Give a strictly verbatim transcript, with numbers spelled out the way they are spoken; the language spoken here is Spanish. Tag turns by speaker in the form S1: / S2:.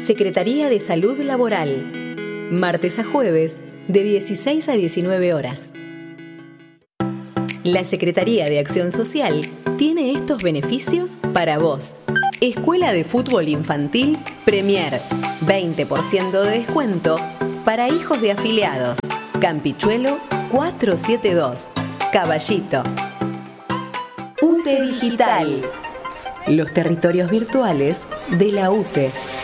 S1: Secretaría de Salud Laboral. Martes a jueves, de dieciséis a diecinueve horas. La Secretaría de Acción Social tiene estos beneficios para vos. Escuela de Fútbol Infantil Premier. veinte por ciento de descuento para hijos de afiliados. Campichuelo cuatrocientos setenta y dos. Caballito. U T E Digital. Los territorios virtuales de la U T E.